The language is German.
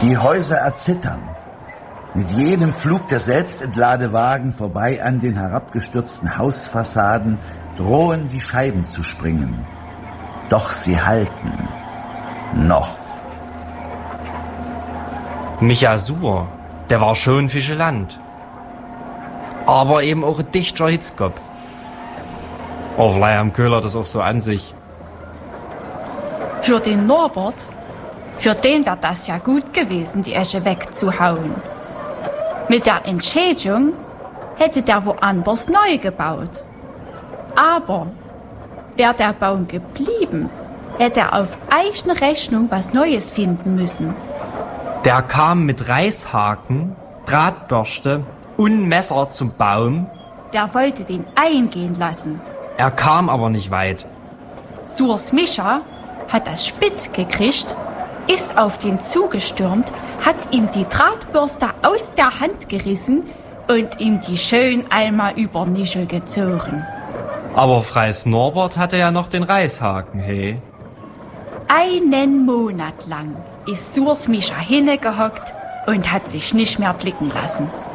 Die Häuser erzittern. Mit jedem Flug der Selbstentladewagen vorbei an den herabgestürzten Hausfassaden drohen die Scheiben zu springen. Doch sie halten. Noch. Micha-Sur, der war schon Fischeland. Aber eben auch ein dichter Hitzkopf. Oh, vielleicht haben Köhler das auch so an sich. Für den Norbert, für den wäre das ja gut gewesen, die Esche wegzuhauen. Mit der Entschädigung hätte der woanders neu gebaut. Aber wäre der Baum geblieben, hätte er auf eigene Rechnung was Neues finden müssen. Der kam mit Reishaken, Drahtbürste und Messer zum Baum. Der wollte den eingehen lassen. Er kam aber nicht weit. Surs Micha hat das spitz gekriegt, ist auf den zugestürmt, hat ihm die Drahtbürste aus der Hand gerissen und ihm die schön einmal über Nischel gezogen. Aber Freis Norbert hatte ja noch den Reishaken, hey. Einen Monat lang ist Surs Micha hingehockt und hat sich nicht mehr blicken lassen.